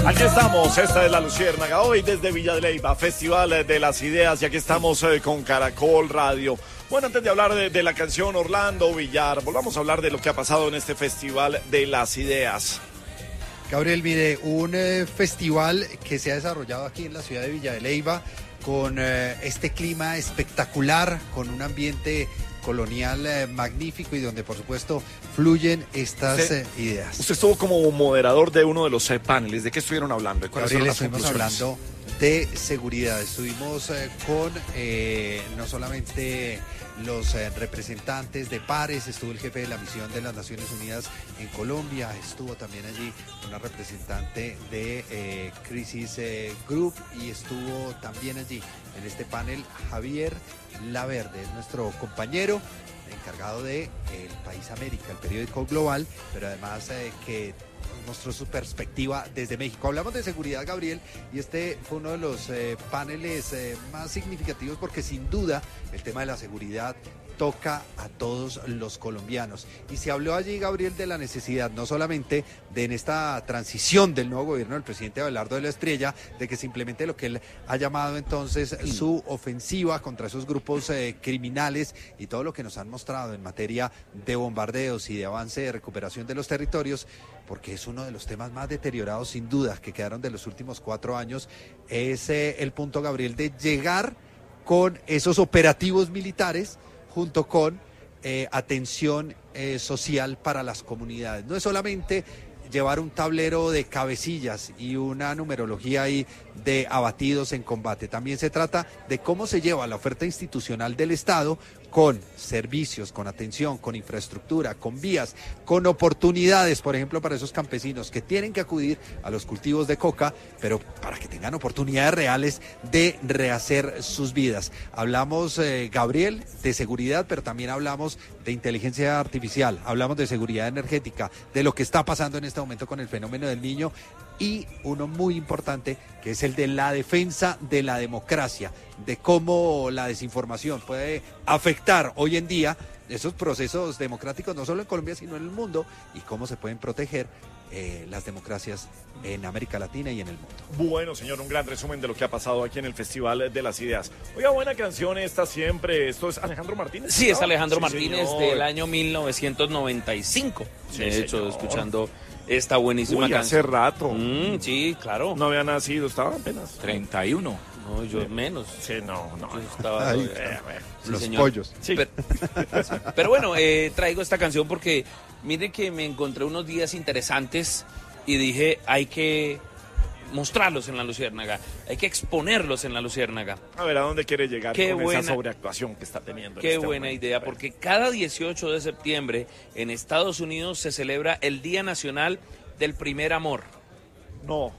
Aquí estamos, esta es La Luciérnaga, hoy desde Villa de Leyva, Festival de las Ideas, y aquí estamos con Caracol Radio. Bueno, antes de hablar de la canción Orlando Villar, volvamos a hablar de lo que ha pasado en este Festival de las Ideas. Gabriel, mire, un festival que se ha desarrollado aquí en la ciudad de Villa de Leyva con este clima espectacular, con un ambiente colonial magnífico y donde por supuesto fluyen estas ideas. Usted estuvo como moderador de uno de los paneles. ¿De qué estuvieron hablando? Gabriel, estuvimos hablando de seguridad. Estuvimos con no solamente los representantes de pares, estuvo el jefe de la misión de las Naciones Unidas en Colombia, estuvo también allí una representante de Crisis Group y estuvo también allí en este panel Javier Laverde, es nuestro compañero encargado de El País América, el periódico global, pero además que mostró su perspectiva desde México. Hablamos de seguridad, Gabriel, y este fue uno de los paneles más significativos porque sin duda el tema de la seguridad toca a todos los colombianos. Y se habló allí, Gabriel, de la necesidad, no solamente de en esta transición del nuevo gobierno del presidente Abelardo de la Estrella, de que se implemente lo que él ha llamado entonces su ofensiva contra esos grupos criminales y todo lo que nos han mostrado en materia de bombardeos y de avance de recuperación de los territorios, porque es uno de los temas más deteriorados sin duda que quedaron de los últimos 4 años, es el punto, Gabriel, de llegar con esos operativos militares junto con atención social para las comunidades. No es solamente llevar un tablero de cabecillas y una numerología ahí de abatidos en combate. También se trata de cómo se lleva la oferta institucional del Estado con servicios, con atención, con infraestructura, con vías, con oportunidades, por ejemplo, para esos campesinos que tienen que acudir a los cultivos de coca, pero para que tengan oportunidades reales de rehacer sus vidas. Hablamos, Gabriel, de seguridad, pero también hablamos de inteligencia artificial, hablamos de seguridad energética, de lo que está pasando en este momento con el fenómeno del Niño, y uno muy importante que es el de la defensa de la democracia, de cómo la desinformación puede afectar hoy en día esos procesos democráticos no solo en Colombia sino en el mundo y cómo se pueden proteger las democracias en América Latina y en el mundo. Bueno, señor, un gran resumen de lo que ha pasado aquí en el Festival de las Ideas. Oiga, buena canción esta siempre. ¿Esto es Alejandro Martínez? Sí, es Alejandro Martínez, señor. Del año 1995. Sí, de hecho, señor. Escuchando esta buenísima Uy, canción. hace rato. Sí, claro. No había nacido, estaba apenas 31. No, yo menos. Sí, no. Yo estaba... Ay, sí, los señor. pollos. Sí. Pero bueno, traigo esta canción porque mire que me encontré unos días interesantes y dije, hay que mostrarlos en La Luciérnaga, hay que exponerlos en La Luciérnaga. A ver, ¿a dónde quiere llegar Qué con buena, esa sobreactuación que está teniendo? Qué en este buena momento? idea, porque cada 18 de septiembre en Estados Unidos se celebra el Día Nacional del Primer Amor. No.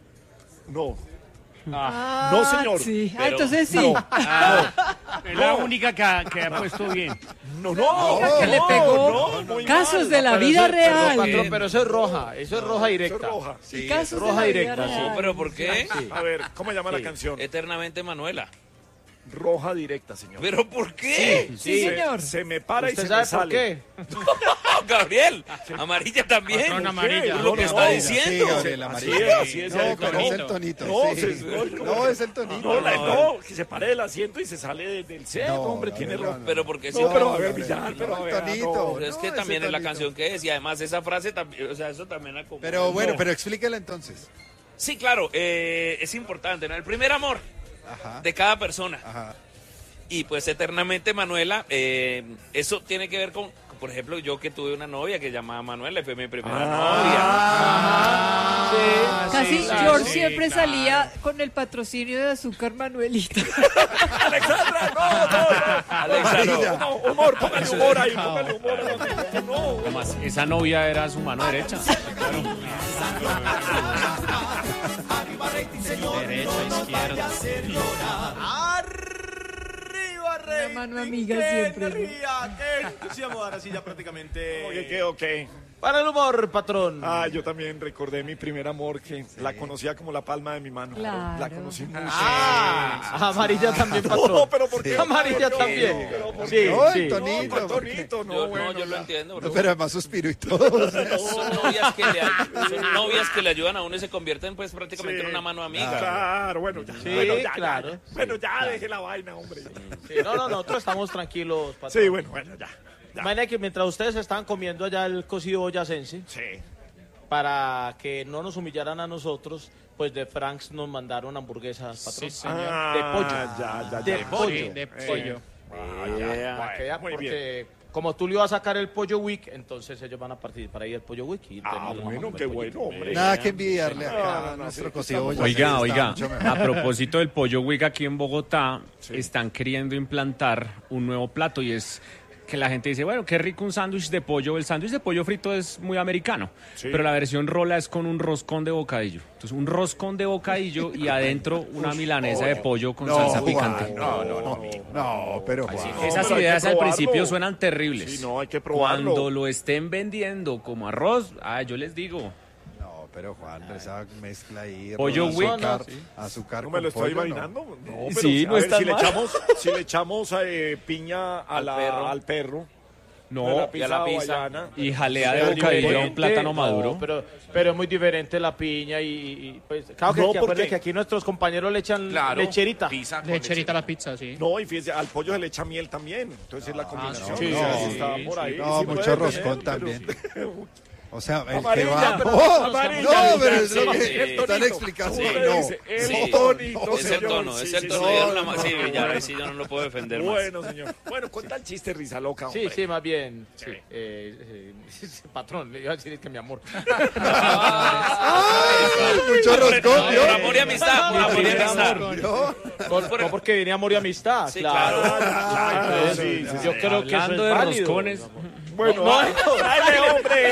Ah, No, señor. Sí. Pero- Entonces sí. Es la única que ha puesto bien. No. que le pegó muy casos mal. de la Pero vida eso- real. Patrón, pero eso es roja, eso es roja Eso directa. es roja. Y casos roja de la vida directa, sí. real. ¿Pero por qué? A ver, ¿cómo llama la canción? Eternamente Manuela. Roja directa, señor. ¿Pero por qué? Sí, señor. Se me para y ¿Usted se sabe me sale. por qué? Gabriel, amarilla también. Patrón, amarilla. Lo que está diciendo. Sí, Gabriel, Así amarillo. es. No, el pero es tonito. el tonito. No, sí. No, es el tonito. No, que se pare del asiento y se sale del set, No, hombre, no, tiene no, roja. no. Pero porque No, sí. pero a ver, Gabriel, Villar, pero a no, ver, tonito. no. Pero es que ese también es la tonito. canción que es y además esa frase también, o sea, eso también acomoda. Pero bueno, No. pero explíquela entonces. Sí, claro, es importante, ¿no? El primer amor Ajá. de cada persona. Ajá. Y pues eternamente Manuela, eso tiene que ver con, por ejemplo, yo que tuve una novia que llamaba Manuela, fue mi primera novia. Casi claro, George sí, siempre claro. salía con el patrocinio de azúcar Manuelita. Alexandra, no. Alexa, No, humor, póngale humor ahí, póngale humor. No. Además, esa novia era su mano derecha. Derecha, izquierda. Una mano amiga siempre. ¿no? Sí, vamos a dar así ya prácticamente. Ok. Para el humor, patrón. Ah, yo también recordé mi primer amor, que la conocía como la palma de mi mano. Claro. La conocí mucho. Amarilla también, patrón. No, pero ¿por qué? Amarilla No, también. pero ¿por Sí, qué? No, sí. Tonito. No, Tonito, no, Yo, bueno, yo lo ya. entiendo, No, bro. pero además suspiro y todo. Son novias que le ayudan a uno y se convierten pues prácticamente en una mano amiga. Claro, bueno, ya. Sí, Bueno, ya, claro. ya. Bueno, ya deje la vaina, hombre. Sí, no, nosotros estamos tranquilos, patrón. Sí, bueno, ya. Imagina que mientras ustedes estaban comiendo allá el cocido boyacense, Sí. para que no nos humillaran a nosotros, pues de Franks nos mandaron hamburguesas, patrón. De pollo. Ya. De pollo. De pollo. Para que vea, Muy bien. porque como Tulio va a sacar el Pollo Week, entonces ellos van a participar ahí el Pollo Week. Y Ah, tenemos bueno, un qué pollito. bueno, hombre. Nada que envidiarle acá No, a nuestro sí, cocido estamos- boyacense, está Oiga, mucho mejor. a propósito del pollo Wig aquí en Bogotá, están queriendo implantar un nuevo plato y es que la gente dice, bueno, qué rico un sándwich de pollo. El sándwich de pollo frito es muy americano, Sí. pero la versión rola es con un roscón de bocadillo. Entonces, un roscón de bocadillo y adentro una milanesa de pollo con salsa picante. No, pero Juan. Esas pero hay ideas que al probarlo. principio suenan terribles. Sí, no, hay que probarlo. Cuando lo estén vendiendo como arroz, yo les digo, No, pero Juan, esa mezcla ahí. Pollo azúcar, Wick. azúcar ¿No me con lo estoy pollo, imaginando? No, pero Sí, a no ver, está si le mal. echamos piña al perro. no, de y a la pizza pizza. hawaiana. y jalea de Pero bocadillo a un diferente, plátano no, maduro. pero es muy diferente la piña y pues, claro que, No, aquí, porque- acuérdense que aquí nuestros compañeros le echan lecherita. Lecherita a la pizza, sí. No, y fíjese, al pollo se le echa miel también. Entonces es la combinación. sí, o sea, sí, si está sí, por ahí. No, sí mucho puede roscón tener, también. O sea, el que Amarilla, va. pero- ¡Oh! amarilla, No, pero es sí, lo que sí. están explicando. Usted No. dice, el Sí. tonito, Es el señor. tono, Sí, es el sí, tono. sí. Dieron la ma- sí, ya ahí sí yo no lo puedo defender más. Bueno, señor. Bueno, cuenta el chiste, risa loca, hombre. Sí, más bien. Sí. Patrón, le iba a decir que mi amor. Mucho roscón, ¿vio? Por amor y amistad, por amor y amistad. ¿Vio? No porque venía amor y amistad. Sí, claro. Claro, Entonces, sí, sí, yo sí. creo que eso Hablando es de válido. roscones, Bueno, dale, hombre.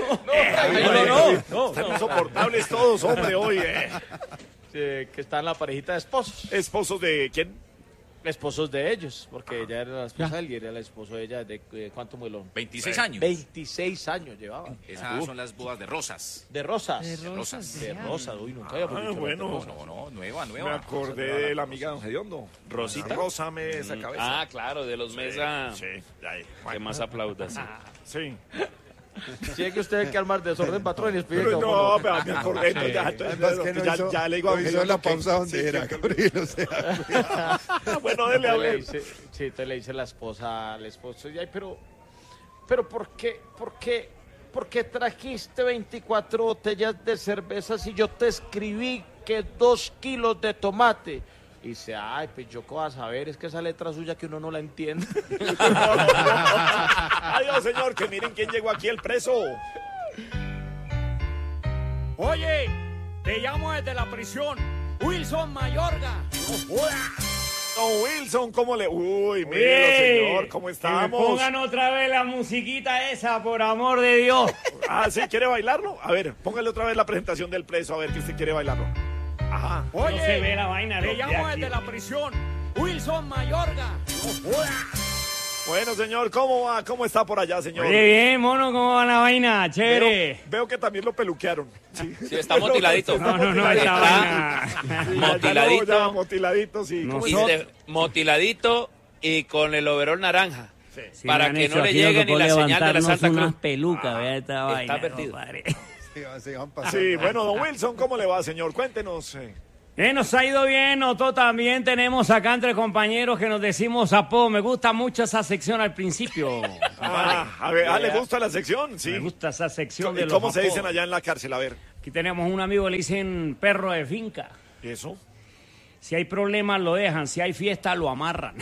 No. Están insoportables todos, hombre, hoy. Que está en la parejita de esposos. ¿Esposos de quién? Esposos de ellos, porque ella era la esposa de él y era el esposo de ella de ¿cuánto muelón? 26 años. 26 años llevaba. Esas son las bodas de rosas. De rosas. De rosas, De ya. rosas. Uy, nunca había dicho las bueno. de rosas. No, nueva. Me acordé de la amiga de Don Gediondo. ¿Rosita? Rózame esa cabeza. Ah, claro, de los Mesa. Sí, ahí. Que más aplaudas. Sí. Si es que usted hay que armar desorden, patrón, y explique Pero cómo no, no. pero me acordé. Entonces, ya, entonces, Además que no ya, hizo, ya le digo a no hizo Gediondo la que- pausa donde sí, era, que- Gabriel, o sea. Bueno, dele a Entonces le ver. dice- sí, entonces le dice la esposa al esposo, y ay, pero ¿por qué trajiste 24 botellas de cerveza si yo te escribí que 2 kilos de tomate? Y dice, ay, pues yo qué vas a saber, es que esa letra suya que uno no la entiende. Adiós, señor, que miren quién llegó aquí, el preso. Oye, te llamo desde la prisión. Wilson Mayorga. Don Wilson, ¿cómo le...? Uy, mire, señor, ¿cómo estamos? Pongan otra vez la musiquita esa, por amor de Dios. Ah, ¿sí? ¿Quiere bailarlo? A ver, póngale otra vez la presentación del preso, a ver que usted quiere bailarlo. Ajá. Oye, no se ve la vaina. Te llamo desde la prisión. Wilson Mayorga. Bueno, señor, ¿cómo va? ¿Cómo está por allá, señor? Oye, bien, mono, ¿cómo va la vaina? Chévere. Veo que también lo peluquearon. Sí, Sí, está motiladito. No, esta vaina. Sí, Motiladito. ya, motiladito, sí. No ¿Cómo Y está? motiladito y con el overol naranja. Sí, Para me han que hecho no le aquí llegue loco ni por la señal de la levantarnos Santa unas Cruz. pelucas, vea esta está vaina, perdido. compadre. Se van pasando. Sí, bueno, don Wilson, ¿cómo le va, señor? Cuéntenos. Nos ha ido bien, nosotros también tenemos acá entre compañeros que nos decimos apodo. Me gusta mucho esa sección al principio. A ver, ¿le gusta la sección? Sí. Me gusta esa sección de ¿Y los cómo se apodos. dicen allá en la cárcel? A ver, Aquí tenemos un amigo que le dicen perro de finca. ¿y eso? Si hay problemas lo dejan, si hay fiesta lo amarran.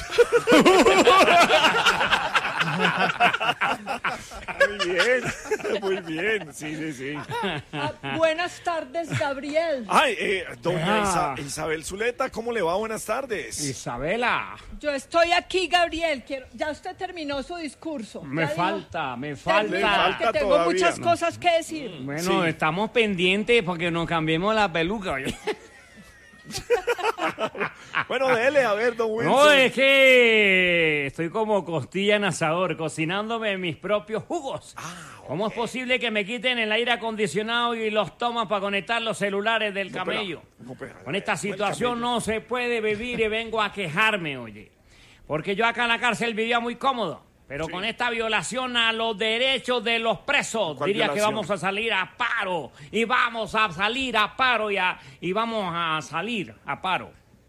Muy bien, sí. Buenas tardes, Gabriel. Ay, doña Ah. Isabel Zuleta, ¿cómo le va? Buenas tardes. Isabela, Yo estoy aquí, Gabriel. Ya usted terminó su discurso. me Ya dijo, falta. Le termina, falta que tengo todavía, muchas ¿no? cosas que decir. Bueno, Sí. estamos pendientes porque nos cambiemos la peluca. Oye. Bueno, dele, a ver, don Wilson. No, es que estoy como costilla en asador, cocinándome mis propios jugos. ¿Cómo es posible que me quiten el aire acondicionado y los tomas para conectar los celulares del camello? Con esta situación no se puede vivir y vengo a quejarme, oye. Porque yo acá en la cárcel vivía muy cómodo. Pero con esta violación a los derechos de los presos, diría que vamos a salir a paro. Y vamos a salir a paro y vamos a salir a paro.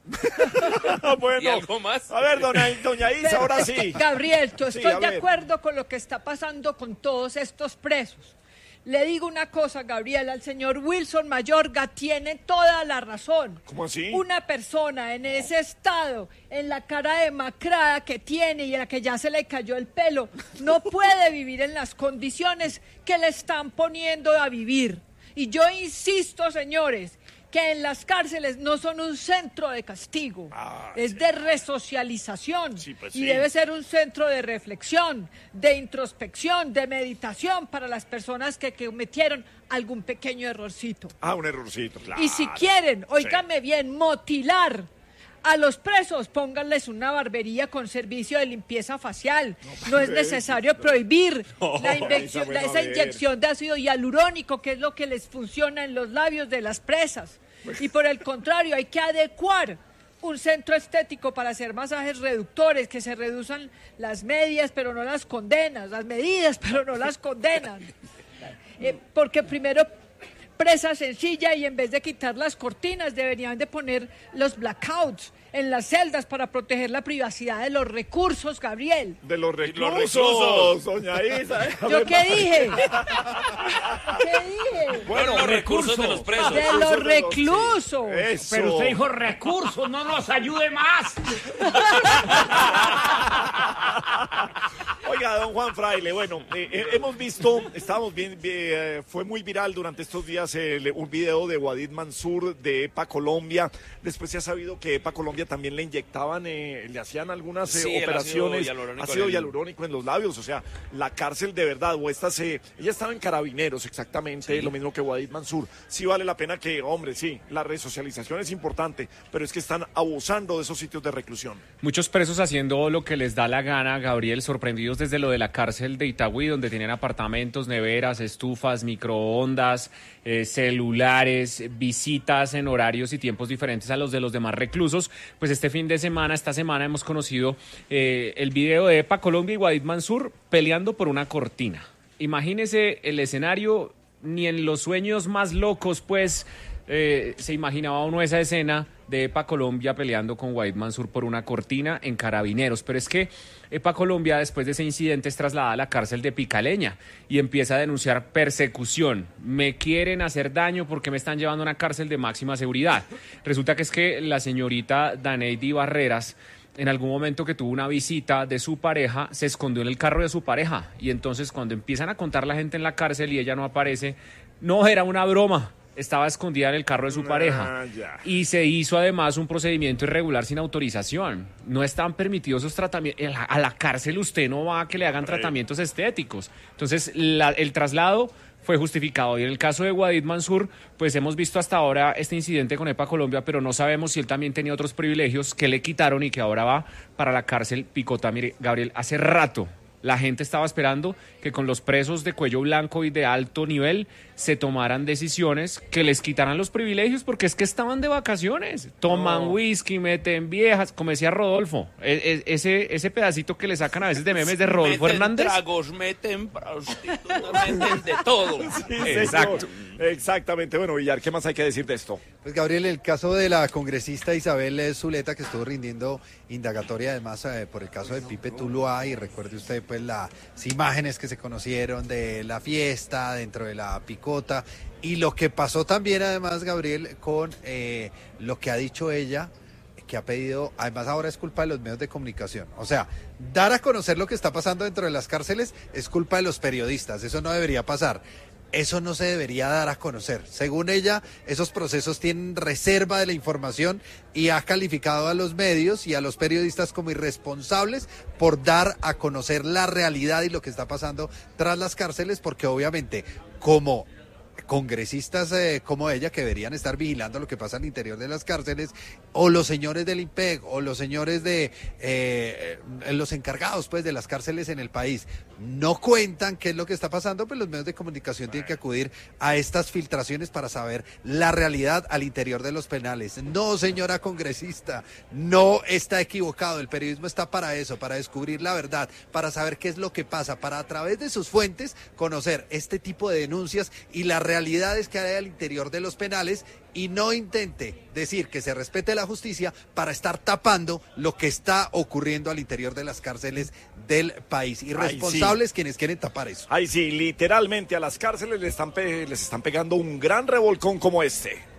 Bueno, ¿Y algo más? A ver, doña Isa, ahora sí. Gabriel, yo Sí, estoy a de ver. acuerdo con lo que está pasando con todos estos presos. Le digo una cosa, Gabriel, al señor Wilson Mayorga tiene toda la razón. ¿Cómo así? Una persona en ese estado, en la cara demacrada que tiene y en la que ya se le cayó el pelo, no puede vivir en las condiciones que le están poniendo a vivir. Y yo insisto, señores, que en las cárceles no son un centro de castigo, es de resocialización pues y sí. debe ser un centro de reflexión, de introspección, de meditación para las personas que cometieron algún pequeño errorcito. Un errorcito, claro. Y si quieren, óigame bien, motilar a los presos, pónganles una barbería con servicio de limpieza facial. No es necesario prohibir esa inyección de ácido hialurónico, que es lo que les funciona en los labios de las presas. Y por el contrario, hay que adecuar un centro estético para hacer masajes reductores, que se reduzcan las medias, pero no las condenas, las medidas, pero no las condenan. Porque primero presa sencilla y en vez de quitar las cortinas deberían de poner los blackouts en las celdas para proteger la privacidad de los recursos, Gabriel. De los reclusos, reclusos. doña Isa. ¿Yo qué dije? ¿Qué dije? Bueno, los recursos de los presos. De los reclusos. Eso. Pero usted dijo recursos, no nos ayude más. Oiga, don Juan Fraile, bueno, hemos visto, fue muy viral durante estos días un video de Wadid Mansur de EPA Colombia. Después se ha sabido que EPA Colombia también le inyectaban, le hacían algunas Sí, el operaciones, ácido hialurónico en los labios. O sea, la cárcel de verdad, ella estaba en Carabineros exactamente, lo mismo que Wadid Mansur. Sí vale la pena que, hombre, sí, la resocialización es importante, pero es que están abusando de esos sitios de reclusión. Muchos presos haciendo lo que les da la gana, Gabriel, sorprendidos desde lo de la cárcel de Itagüí, donde tienen apartamentos, neveras, estufas, microondas, celulares, visitas en horarios y tiempos diferentes a los de los demás reclusos. Pues esta semana hemos conocido el video de EPA Colombia y Wadid Mansur peleando por una cortina. Imagínese el escenario, ni en los sueños más locos, pues, se imaginaba uno esa escena de EPA Colombia peleando con Wadid Mansur por una cortina en Carabineros. Pero es que EPA Colombia, después de ese incidente, es trasladada a la cárcel de Picaleña y empieza a denunciar persecución. Me quieren hacer daño porque me están llevando a una cárcel de máxima seguridad. Resulta que es que la señorita Daneidi Barreras, en algún momento que tuvo una visita de su pareja, se escondió en el carro de su pareja. Y entonces cuando empiezan a contar la gente en la cárcel y ella no aparece, no, era una broma. Estaba escondida en el carro de su pareja. Y se hizo además un procedimiento irregular sin autorización. No están permitidos esos tratamientos. A la cárcel usted no va a que le hagan tratamientos estéticos. Entonces el traslado fue justificado. Y en el caso de Wadid Mansur, pues hemos visto hasta ahora este incidente con EPA Colombia, pero no sabemos si él también tenía otros privilegios que le quitaron y que ahora va para la cárcel Picota. Mire, Gabriel, hace rato la gente estaba esperando que con los presos de cuello blanco y de alto nivel se tomaran decisiones que les quitaran los privilegios, porque es que estaban de vacaciones, toman whisky, meten viejas, como decía Rodolfo, ese pedacito que le sacan a veces de memes de Rodolfo Hernández. Meten tragos, meten prostitutas, meten de todo. Sí, Exacto. Exactamente. Bueno, Villar, ¿qué más hay que decir de esto? Pues Gabriel, el caso de la congresista Isabel Zuleta, que estuvo rindiendo indagatoria además por el caso de Pipe Tuluá, y recuerde usted pues las imágenes que se conocieron de la fiesta dentro de la picota, y lo que pasó también además, Gabriel, con lo que ha dicho ella, que ha pedido, además ahora es culpa de los medios de comunicación. O sea, dar a conocer lo que está pasando dentro de las cárceles es culpa de los periodistas, eso no debería pasar. Eso no se debería dar a conocer. Según ella, esos procesos tienen reserva de la información y ha calificado a los medios y a los periodistas como irresponsables por dar a conocer la realidad y lo que está pasando tras las cárceles, porque obviamente, como congresistas como ella que deberían estar vigilando lo que pasa al interior de las cárceles, o los señores del IMPEC, o los señores de los encargados pues de las cárceles en el país, no cuentan qué es lo que está pasando, pues los medios de comunicación tienen que acudir a estas filtraciones para saber la realidad al interior de los penales. No, señora congresista, no está equivocado. El periodismo está para eso, para descubrir la verdad, para saber qué es lo que pasa, para a través de sus fuentes conocer este tipo de denuncias y las realidades que hay al interior de los penales, y no intente decir que se respete la justicia para estar tapando lo que está ocurriendo al interior de las cárceles del país. Irresponsables quienes quieren tapar eso. Ay, sí, literalmente a las cárceles les están pegando un gran revolcón como este.